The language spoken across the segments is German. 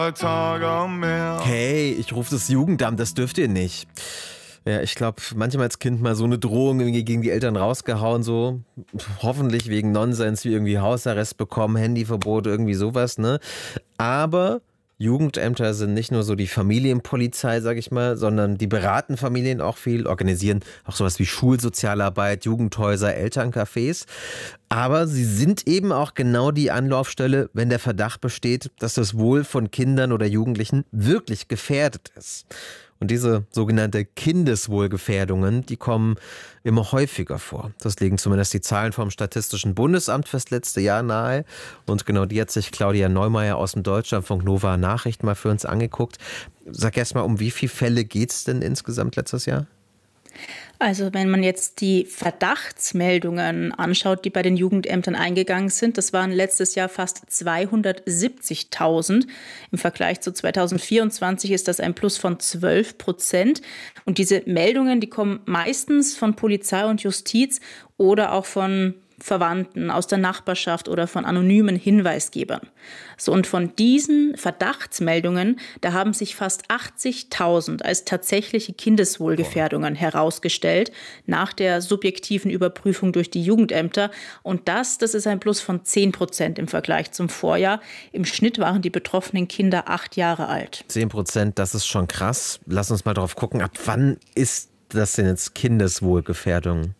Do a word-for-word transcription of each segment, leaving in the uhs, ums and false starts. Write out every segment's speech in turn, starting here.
Tage am Meer. Hey, ich rufe das Jugendamt, das dürft ihr nicht. Ja, ich glaube, manchmal als Kind mal so eine Drohung irgendwie gegen die Eltern rausgehauen, so hoffentlich wegen Nonsens wie irgendwie Hausarrest bekommen, Handyverbot, irgendwie sowas, ne? Aber Jugendämter sind nicht nur so die Familienpolizei, sag ich mal, sondern die beraten Familien auch viel, organisieren auch sowas wie Schulsozialarbeit, Jugendhäuser, Elterncafés. Aber sie sind eben auch genau die Anlaufstelle, wenn der Verdacht besteht, dass das Wohl von Kindern oder Jugendlichen wirklich gefährdet ist. Und diese sogenannte Kindeswohlgefährdungen, die kommen immer häufiger vor. Das legen zumindest die Zahlen vom Statistischen Bundesamt fürs letzte Jahr nahe. Und genau die hat sich Claudia Neumeier aus dem Deutschlandfunk Nova Nachrichten mal für uns angeguckt. Sag erst mal, um wie viele Fälle geht es denn insgesamt letztes Jahr? Also wenn man jetzt die Verdachtsmeldungen anschaut, die bei den Jugendämtern eingegangen sind, das waren letztes Jahr fast zweihundertsiebzigtausend. Im Vergleich zu zweitausendvierundzwanzig ist das ein Plus von zwölf Prozent. Und diese Meldungen, die kommen meistens von Polizei und Justiz oder auch von Verwandten aus der Nachbarschaft oder von anonymen Hinweisgebern. So, und von diesen Verdachtsmeldungen, da haben sich fast achtzigtausend als tatsächliche Kindeswohlgefährdungen herausgestellt nach der subjektiven Überprüfung durch die Jugendämter. Und das, das ist ein Plus von zehn Prozent im Vergleich zum Vorjahr. Im Schnitt waren die betroffenen Kinder acht Jahre alt. zehn Prozent, das ist schon krass. Lass uns mal drauf gucken, ab wann ist das denn jetzt Kindeswohlgefährdung?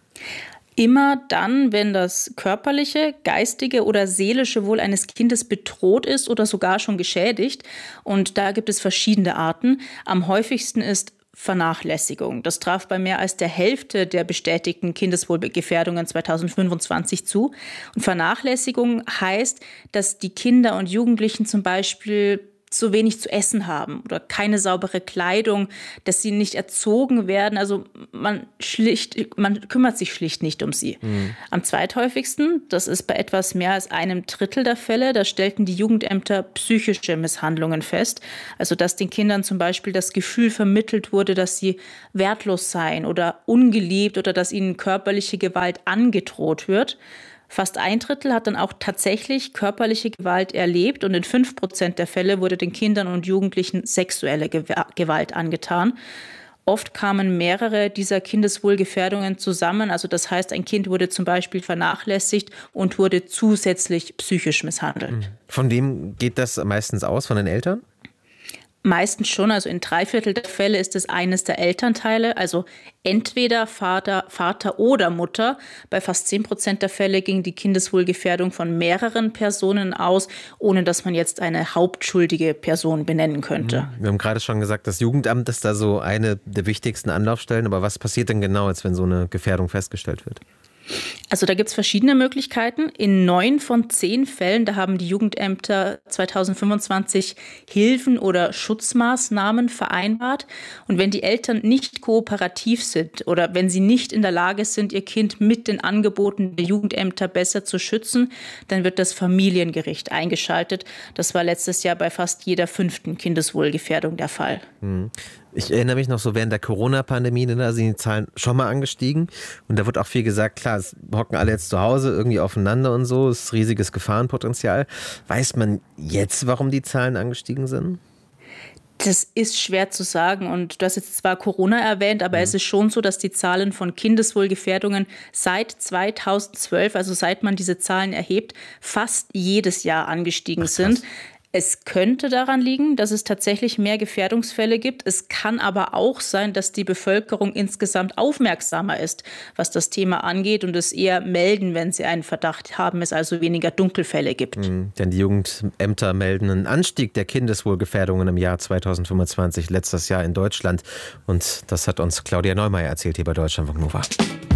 Immer dann, wenn das körperliche, geistige oder seelische Wohl eines Kindes bedroht ist oder sogar schon geschädigt. Und da gibt es verschiedene Arten. Am häufigsten ist Vernachlässigung. Das traf bei mehr als der Hälfte der bestätigten Kindeswohlgefährdungen zweitausendfünfundzwanzig zu. Und Vernachlässigung heißt, dass die Kinder und Jugendlichen zum Beispiel zu wenig zu essen haben oder keine saubere Kleidung, dass sie nicht erzogen werden. Also man schlicht, man kümmert sich schlicht nicht um sie. Mhm. Am zweithäufigsten, das ist bei etwas mehr als einem Drittel der Fälle, da stellten die Jugendämter psychische Misshandlungen fest. Also dass den Kindern zum Beispiel das Gefühl vermittelt wurde, dass sie wertlos seien oder ungeliebt oder dass ihnen körperliche Gewalt angedroht wird. Fast ein Drittel hat dann auch tatsächlich körperliche Gewalt erlebt und in fünf Prozent der Fälle wurde den Kindern und Jugendlichen sexuelle Gewalt angetan. Oft kamen mehrere dieser Kindeswohlgefährdungen zusammen. Also das heißt, ein Kind wurde zum Beispiel vernachlässigt und wurde zusätzlich psychisch misshandelt. Von wem geht das meistens aus? Von den Eltern? Meistens schon, also in drei Viertel der Fälle ist es eines der Elternteile, also entweder Vater, Vater oder Mutter. Bei fast zehn Prozent der Fälle ging die Kindeswohlgefährdung von mehreren Personen aus, ohne dass man jetzt eine hauptschuldige Person benennen könnte. Wir haben gerade schon gesagt, das Jugendamt ist da so eine der wichtigsten Anlaufstellen. Aber was passiert denn genau jetzt, wenn so eine Gefährdung festgestellt wird? Also da gibt es verschiedene Möglichkeiten. In neun von zehn Fällen, da haben die Jugendämter zweitausendfünfundzwanzig Hilfen oder Schutzmaßnahmen vereinbart. Und wenn die Eltern nicht kooperativ sind oder wenn sie nicht in der Lage sind, ihr Kind mit den Angeboten der Jugendämter besser zu schützen, dann wird das Familiengericht eingeschaltet. Das war letztes Jahr bei fast jeder fünften Kindeswohlgefährdung der Fall. Hm. Ich erinnere mich noch so während der Corona-Pandemie, da sind die Zahlen schon mal angestiegen. Und da wird auch viel gesagt, klar, es hocken alle jetzt zu Hause irgendwie aufeinander und so, es ist riesiges Gefahrenpotenzial. Weiß man jetzt, warum die Zahlen angestiegen sind? Das ist schwer zu sagen und du hast jetzt zwar Corona erwähnt, aber mhm. es ist schon so, dass die Zahlen von Kindeswohlgefährdungen seit zweitausendzwölf, also seit man diese Zahlen erhebt, fast jedes Jahr angestiegen Ach, sind. Es könnte daran liegen, dass es tatsächlich mehr Gefährdungsfälle gibt. Es kann aber auch sein, dass die Bevölkerung insgesamt aufmerksamer ist, was das Thema angeht und es eher melden, wenn sie einen Verdacht haben, es also weniger Dunkelfälle gibt. Mhm, denn die Jugendämter melden einen Anstieg der Kindeswohlgefährdungen im Jahr zweitausendfünfundzwanzig, letztes Jahr in Deutschland. Und das hat uns Claudia Neumeier erzählt hier bei Deutschlandfunk Nova.